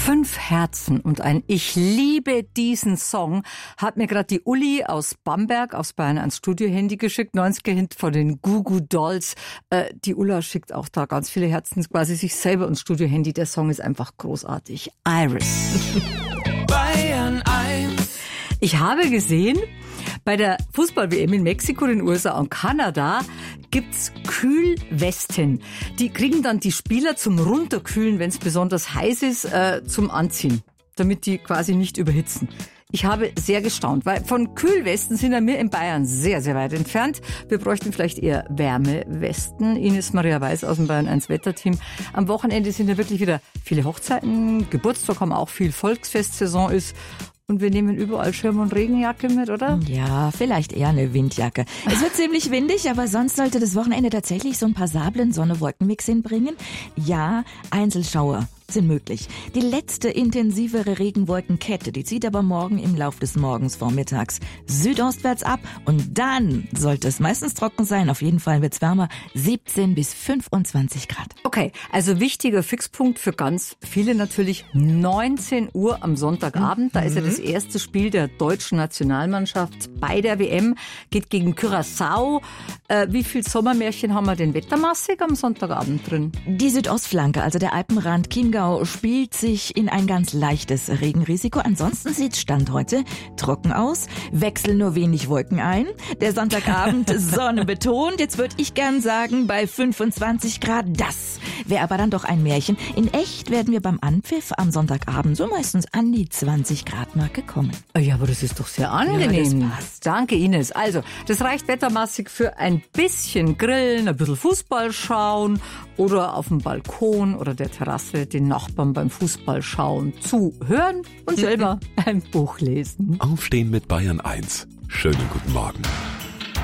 5 Herzen und ein Ich liebe diesen Song hat mir gerade die Uli aus Bamberg aus Bayern ans Studiohandy geschickt, 90er-Hit von den Goo Goo Dolls. Die Ulla schickt auch da ganz viele Herzen quasi sich selber ins Studiohandy. Der Song ist einfach großartig. Iris. Bayern 1. Ich habe gesehen, bei der Fußball-WM in Mexiko, den USA und Kanada gibt's Kühlwesten. Die kriegen dann die Spieler zum Runterkühlen, wenn es besonders heiß ist, zum Anziehen, damit die quasi nicht überhitzen. Ich habe sehr gestaunt, weil von Kühlwesten sind wir in Bayern sehr, sehr weit entfernt. Wir bräuchten vielleicht eher Wärmewesten. Ines Maria Weiß aus dem Bayern 1 Wetterteam. Am Wochenende sind ja wirklich wieder viele Hochzeiten. Geburtstag haben auch viel, Volksfestsaison ist. Und wir nehmen überall Schirm und Regenjacke mit, oder? Ja, vielleicht eher eine Windjacke. Es wird ziemlich windig, aber sonst sollte das Wochenende tatsächlich so einen passablen Sonne-Wolken-Mix hinbringen. Ja, Einzelschauer sind möglich. Die letzte intensivere Regenwolkenkette, die zieht aber morgen im Lauf des Morgens vormittags südostwärts ab. Und dann sollte es meistens trocken sein. Auf jeden Fall wird's wärmer. 17 bis 25 Grad. Okay, also wichtiger Fixpunkt für ganz viele natürlich 19 Uhr am Sonntagabend. Da ist ja das erste Spiel der deutschen Nationalmannschaft bei der WM. Geht gegen Curaçao. Wie viel Sommermärchen haben wir denn wettermäßig am Sonntagabend drin? Die Südostflanke, also der Alpenrand Chiemgau, spielt sich in ein ganz leichtes Regenrisiko. Ansonsten sieht Stand heute trocken aus. Wechseln nur wenig Wolken ein. Der Sonntagabend Sonne betont. Jetzt würde ich gern sagen, bei 25 Grad, das wäre aber dann doch ein Märchen. In echt werden wir beim Anpfiff am Sonntagabend so meistens an die 20 Grad Marke kommen. Ja, aber das ist doch sehr angenehm. Ja, das passt. Danke, Ines. Also, das reicht wettermäßig für ein bisschen Grillen, ein bisschen Fußball schauen oder auf dem Balkon oder der Terrasse den Nachbarn beim Fußball schauen, zuhören und selber ein Buch lesen. Aufstehen mit Bayern 1. Schönen guten Morgen.